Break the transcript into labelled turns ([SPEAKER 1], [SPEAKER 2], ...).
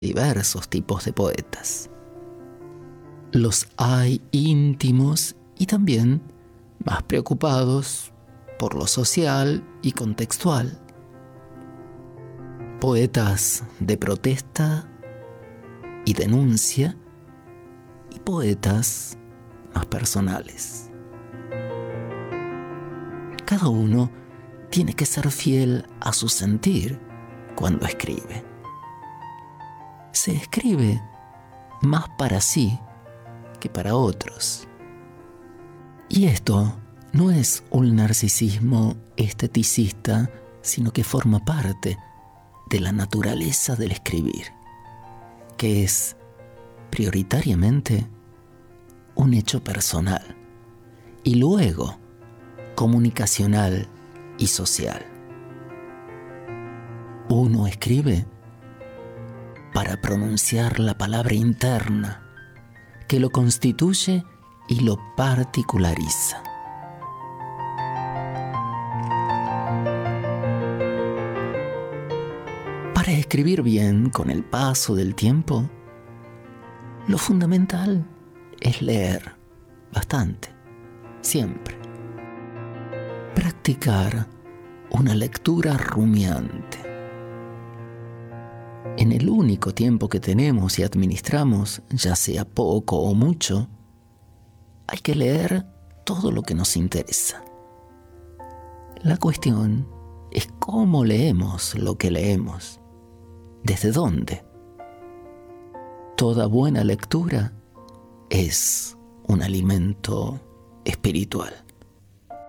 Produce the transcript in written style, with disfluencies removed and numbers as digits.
[SPEAKER 1] diversos tipos de poetas. Los hay íntimos y también más preocupados por lo social y contextual. Poetas de protesta y denuncia y poetas más personales. Cada uno tiene que ser fiel a su sentir cuando escribe. Se escribe más para sí que para otros. Y esto no es un narcisismo esteticista, sino que forma parte de la naturaleza del escribir, que es prioritariamente un hecho personal y luego comunicacional y social. Uno escribe para pronunciar la palabra interna que lo constituye y lo particulariza. Para escribir bien con el paso del tiempo, lo fundamental es leer bastante, siempre. Practicar una lectura rumiante. En el único tiempo que tenemos y administramos, ya sea poco o mucho, hay que leer todo lo que nos interesa. La cuestión es cómo leemos lo que leemos. ¿Desde dónde? Toda buena lectura es un alimento espiritual.